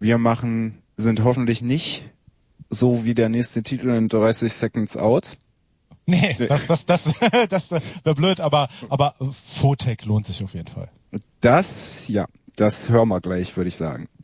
wir sind hoffentlich nicht so wie der nächste Titel in 30 Seconds Out. Nee, das wäre blöd, aber Photek lohnt sich auf jeden Fall. Das hören wir gleich, würde ich sagen.